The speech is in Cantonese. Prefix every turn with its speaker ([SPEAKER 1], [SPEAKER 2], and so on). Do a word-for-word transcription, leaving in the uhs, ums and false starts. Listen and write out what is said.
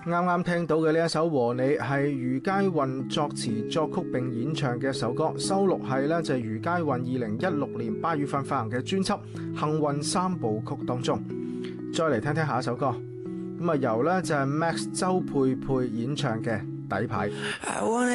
[SPEAKER 1] 啱啱聽到嘅呢一首《和你》係余佳運作詞作曲並演唱嘅一首歌，收錄係呢就係余佳運二零一六年八月份發行嘅專輯《幸運三部曲》當中。再嚟聽聽下一首歌，咁啊由呢就係 Max 周佩佩演唱嘅《底牌》。